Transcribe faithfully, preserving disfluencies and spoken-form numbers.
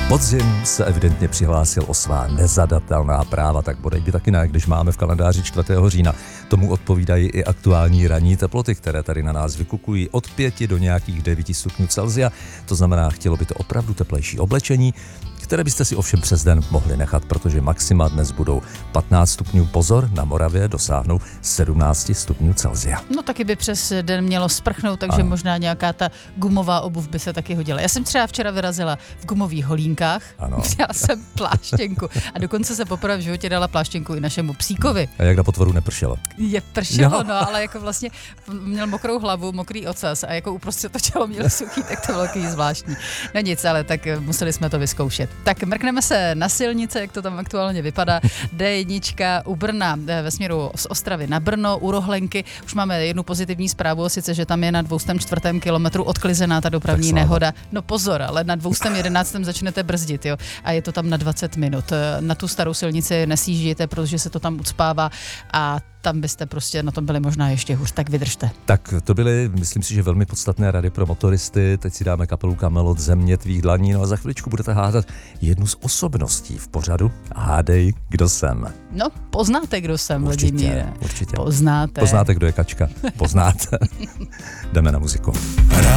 Podzim se evidentně přihlásil o svá nezadatelná práva, tak bodej by taky ne, když máme v kalendáři čtvrtého října. Tomu odpovídají i aktuální ranní teploty, které tady na nás vykukují od pěti do nějakých devíti stupňů Celsia. To znamená, chtělo by to opravdu teplejší oblečení, které byste si ovšem přes den mohli nechat, protože maxima dnes budou patnáct stupňů. Pozor, na Moravě dosáhnou sedmnáct stupňů Celsia. No taky by přes den mělo sprchnout, takže ano. Možná nějaká ta gumová obuv by se taky hodila. Já jsem třeba včera vyrazila v gumových holínkách, vzala jsem pláštěnku a dokonce se poprvé v životě dala pláštěnku i našemu psíkovi. A jak na potvoru nepršelo? Je pršelo, jo. No, ale jako vlastně měl mokrou hlavu, mokrý ocas a jako uprostřed to tělo měl suchý, tak to bylo takový zvláštní. No nic, ale tak museli jsme to vyzkoušet. Tak mrkneme se na silnice, jak to tam aktuálně vypadá. D jedna u Brna ve směru z Ostravy na Brno, u Rohlenky. Už máme jednu pozitivní zprávu, sice, že tam je na dvěstě čtyři kilometru odklizená ta dopravní nehoda. No pozor, ale na dvěstě jedenáct začnete brzdit, jo. A je to tam na dvacet minut. Na tu starou silnici nesjíždějte, protože se to tam ucpává a tam byste prostě na tom byli možná ještě hůř, tak vydržte. Tak to byly, myslím si, že velmi podstatné rady pro motoristy. Teď si dáme kapelu Kamelot Země tvých dlaní, no a za chviličku budete hádat jednu z osobností v pořadu. Hádej, kdo jsem. No, poznáte, kdo jsem, určitě, Vladimíre. Určitě. Poznáte. Poznáte, kdo je Kačka. Poznáte. Jdeme na muziku.